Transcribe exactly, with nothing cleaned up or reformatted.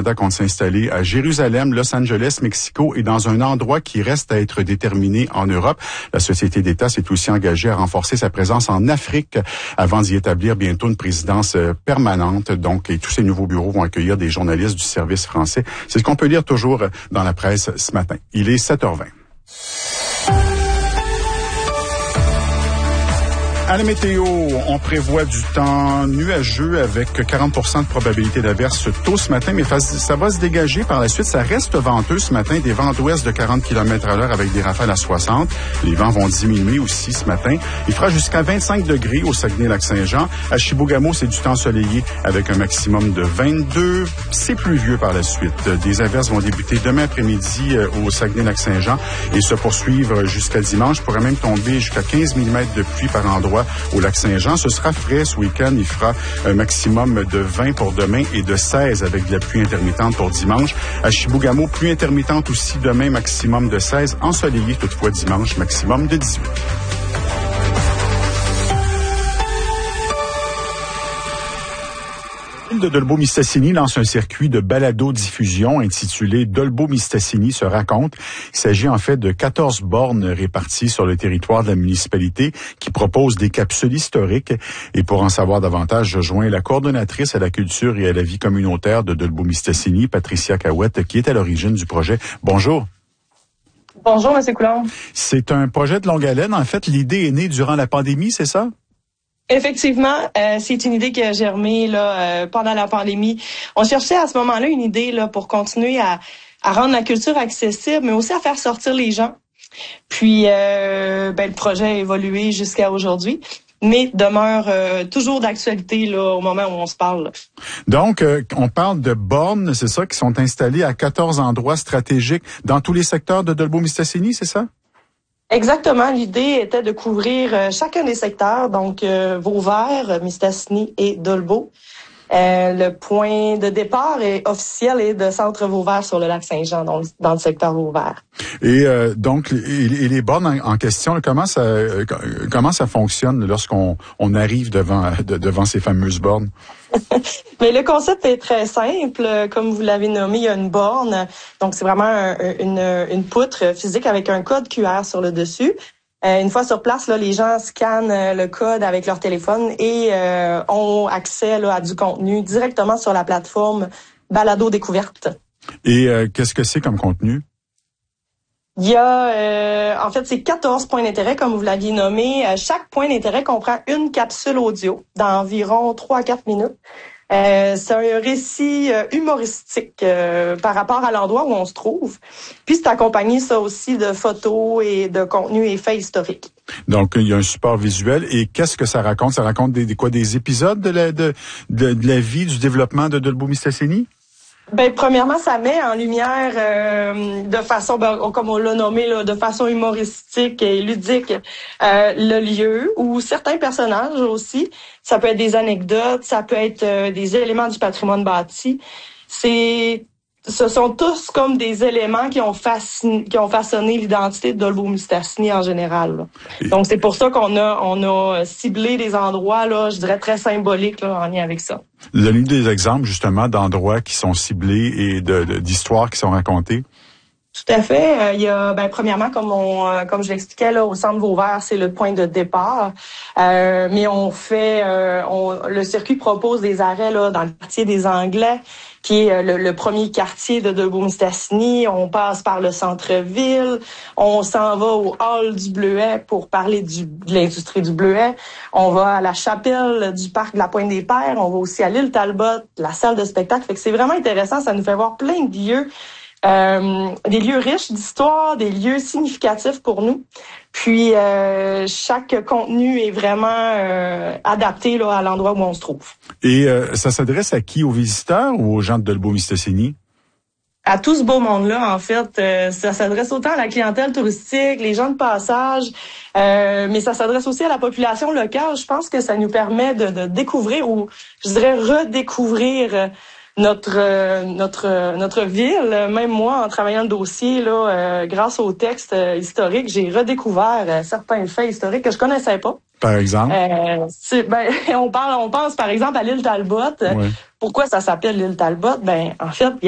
Canada compte s'installer à Jérusalem, Los Angeles, Mexico et dans un endroit qui reste à être déterminé en Europe. La Société d'État s'est aussi engagée à renforcer sa présence en Afrique avant d'y établir bientôt une présidence permanente. Donc, et tous ces nouveaux bureaux vont accueillir des journalistes du service français. C'est ce qu'on peut lire toujours dans la presse ce matin. Il est sept heures vingt. À la météo, on prévoit du temps nuageux avec quarante pour cent de probabilité d'averse tôt ce matin, mais ça va se dégager par la suite. Ça reste venteux ce matin, des vents d'ouest de quarante kilomètres à l'heure avec des rafales à soixante. Les vents vont diminuer aussi ce matin. Il fera jusqu'à vingt-cinq degrés au Saguenay-Lac-Saint-Jean. À Chibougamau, c'est du temps ensoleillé avec un maximum de vingt-deux. C'est pluvieux par la suite. Des averses vont débuter demain après-midi au Saguenay-Lac-Saint-Jean et se poursuivre jusqu'à dimanche. Il pourrait même tomber jusqu'à quinze millimètres de pluie par endroit au Lac-Saint-Jean. Ce sera frais ce week-end. Il fera un maximum de vingt pour demain et de seize avec de la pluie intermittente pour dimanche. À Chibougamau, pluie intermittente aussi demain, maximum de seize. Ensoleillé toutefois dimanche, maximum de dix-huit. De Dolbeau-Mistassini lance un circuit de balado-diffusion intitulé Dolbeau-Mistassini se raconte. Il s'agit en fait de quatorze bornes réparties sur le territoire de la municipalité qui proposent des capsules historiques. Et pour en savoir davantage, je joins la coordonnatrice à la culture et à la vie communautaire de Dolbeau-Mistassini, Patricia Cahouette, qui est à l'origine du projet. Bonjour. Bonjour, M. Coulombe. C'est un projet de longue haleine. En fait, l'idée est née durant la pandémie, c'est ça? Effectivement, euh, c'est une idée qui a germé là euh, pendant la pandémie. On cherchait à ce moment-là une idée là pour continuer à, à rendre la culture accessible, mais aussi à faire sortir les gens. Puis, euh, ben, le projet a évolué jusqu'à aujourd'hui, mais demeure euh, toujours d'actualité là au moment où on se parle. Là. Donc, euh, on parle de bornes, c'est ça, qui sont installées à quatorze endroits stratégiques dans tous les secteurs de Dolbeau-Mistassini, c'est ça? Exactement. L'idée était de couvrir euh, chacun des secteurs, donc euh, Vauvert, Mistassini et Dolbeau. Euh, le point de départ est officiel est de Centre Vauvert sur le lac Saint-Jean, donc dans le secteur Vauvert. Et euh, donc, et, et les bornes en, en question, comment ça euh, comment ça fonctionne lorsqu'on on arrive devant de, devant ces fameuses bornes? Mais le concept est très simple. Comme vous l'avez nommé, il y a une borne. Donc, c'est vraiment un, une, une poutre physique avec un code Q R sur le dessus. Euh, une fois sur place, là, les gens scannent le code avec leur téléphone et euh, ont accès là, à du contenu directement sur la plateforme Balado Découverte. Et euh, qu'est-ce que c'est comme contenu? Il y a, euh, en fait, c'est quatorze points d'intérêt, comme vous l'aviez nommé. Chaque point d'intérêt comprend une capsule audio d'environ trois à quatre minutes. Euh, c'est un récit euh, humoristique euh, par rapport à l'endroit où on se trouve. Puis c'est accompagné ça aussi de photos et de contenus et faits historiques. Donc il y a un support visuel. Et qu'est-ce que ça raconte? Ça raconte des, des quoi, des épisodes de la de, de, de la vie, du développement de Dolbeau-Mistassini? Ben premièrement, ça met en lumière euh, de façon, ben, comme on l'a nommé, là, de façon humoristique et ludique, euh, le lieu ou certains personnages aussi. Ça peut être des anecdotes, ça peut être euh, des éléments du patrimoine bâti. C'est, ce sont tous comme des éléments qui ont fasciné, qui ont façonné l'identité de Dolbeau-Mistassini en général. Là. Donc c'est pour ça qu'on a, on a ciblé des endroits là, je dirais très symboliques là, en lien avec ça. Donnez-nous des exemples, justement, d'endroits qui sont ciblés et de, de, d'histoires qui sont racontées. Tout à fait. Euh, il y a, ben, premièrement, comme on, euh, comme je l'expliquais là, au centre Vauvert, c'est le point de départ. Euh, mais on fait, euh, on, le circuit propose des arrêts là dans le quartier des Anglais, qui est le, le premier quartier de Dolbeau-Mistassini. On passe par le centre-ville. On s'en va au hall du Bleuet pour parler du, de l'industrie du Bleuet. On va à la chapelle du parc de la Pointe-des-Pères. On va aussi à l'île Talbot, la salle de spectacle. Fait que c'est vraiment intéressant. Ça nous fait voir plein de lieux. Euh, des lieux riches d'histoire, des lieux significatifs pour nous. Puis euh, chaque contenu est vraiment euh, adapté là, à l'endroit où on se trouve. Et euh, ça s'adresse à qui? Aux visiteurs ou aux gens de Dolbeau-Mistassini? À tout ce beau monde-là, en fait. Euh, ça s'adresse autant à la clientèle touristique, les gens de passage, euh, mais ça s'adresse aussi à la population locale. Je pense que ça nous permet de, de découvrir ou, je dirais, redécouvrir euh, notre euh, notre euh, notre ville. Même moi, en travaillant le dossier là, euh, grâce aux textes euh, historiques, j'ai redécouvert euh, certains faits historiques que je connaissais pas. Par exemple, euh, c'est, ben on parle, on pense par exemple à l'île Talbot. Ouais. Pourquoi ça s'appelle l'île Talbot? Ben en fait, il y